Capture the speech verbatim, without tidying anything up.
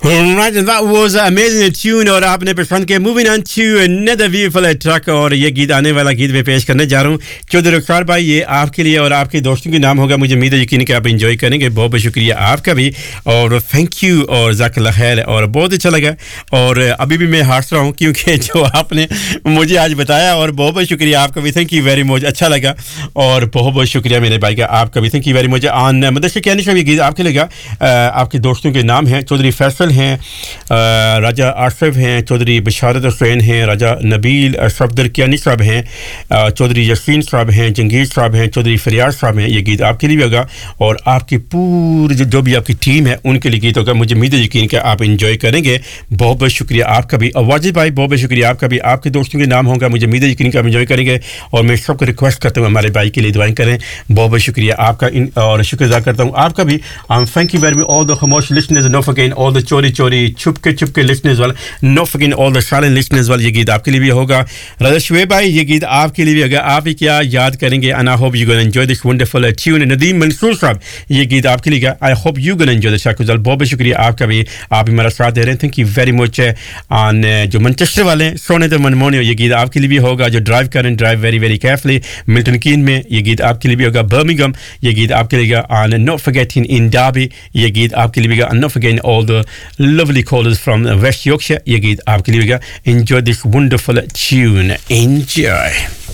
Right, and that was an amazing tune और आपने पसंद किया. Moving on to another beautiful track और ये गीत आने वाला गीत मैं पेश करने जा रहा हूँ. चौधरी रुखसार भाई, ये आपके लिए और आपके दोस्तों के नाम होगा. मुझे उम्मीद है यकीन कि आप एंजॉय करेंगे. बहुत बहुत शुक्रिया आपका भी और थैंक यू और ज़ाकल्ला खैर. और बहुत अच्छा लगा और अभी भी मैं हंस रहा हूँ क्योंकि जो आपने मुझे आज बताया. और बहुत बहुत शुक्रिया आपका भी. Thank you very much. अच्छा लगा और बहुत बहुत शुक्रिया मेरे भाई का आपका भी. Thank you very much. आन मदरसे कहने से ये गीत आपके लगा. आपके दोस्तों के नाम हैं चौधरी फैसल हैं, राजा आसिफ हैं, चौधरी बशारत हुसैन हैं, राजा नबील सफदर कियानी साहब हैं, चौधरी यसीन साहब हैं, जंगीर साहब हैं, चौधरी फरियाद साहब हैं. ये गीत आपके लिए भी होगा और आपकी पूरी जो, जो भी आपकी टीम है उनके लिए गीत होगा. मुझे उम्मीद है यकीन कि आप एंजॉय करेंगे. बहुत बहुत शुक्रिया आपका भी. और वाजिद भाई बहुत बहुत शुक्रिया आपका भी. आपके दोस्तों के नाम होगा. मुझे उम्मीद है यकीन कि आप एंजॉय करेंगे और मैं सबको रिक्वेस्ट करता हूँ हमारे भाई के लिए दुआएं करें. बहुत बहुत शुक्रिया आपका इन और शुक्र अदा करता हूँ आपका भी. Thank you very much all the खामोश listeners, no forget all the चोरी चोरी छुपके छुपके लिसनर्स वाले, no forget all the silent listeners वाले. ये गीत आपके लिए भी होगा. राजा शुएब भाई, ये गीत आपके लिए भी होगा. आप ही क्या याद करेंगे. And I hope you gonna enjoy this wonderful tune. Nadeem Mansoor साहब, ये गीत आपके लिए. I hope you gonna enjoy this. बहुत बहुत शुक्रिया आपका भी. आप हमारा साथ दे रहे हैं. Thank you very much. On जो मैनचेस्टर वाले सोने तो मनमोनियो, ये गीत आपके लिए भी होगा. जो ड्राइव करें drive very very carefully. Milton कीन में ये गीत आपके लिए भी होगा. बर्मिंघम ये गीत आपके लिए. On not forgetting in Derby ये गीत आपके लिए भी. And not forgetting all the lovely callers from West Yorkshire. ये गीत आपके लिए. Enjoy this wonderful tune. Enjoy.